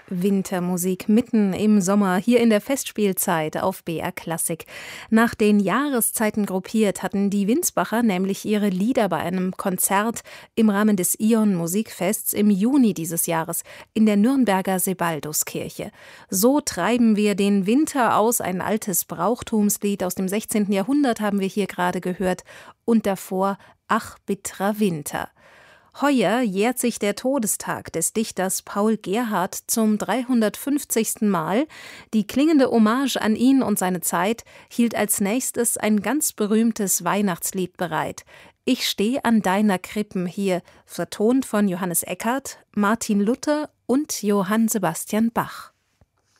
Wintermusik mitten im Sommer hier in der Festspielzeit auf BR Klassik. Nach den Jahreszeiten gruppiert hatten die Winsbacher nämlich ihre Lieder bei einem Konzert im Rahmen des Ion Musikfests im Juni dieses Jahres in der Nürnberger Sebalduskirche. So treiben wir den Winter aus, ein altes Brauchtumslied aus dem 16. Jahrhundert haben wir hier gerade gehört und davor Ach bittrer Winter. Heuer jährt sich der Todestag des Dichters Paul Gerhardt zum 350. Mal. Die klingende Hommage an ihn und seine Zeit hielt als nächstes ein ganz berühmtes Weihnachtslied bereit. Ich steh an deiner Krippen hier, vertont von Johannes Eckert, Martin Luther und Johann Sebastian Bach.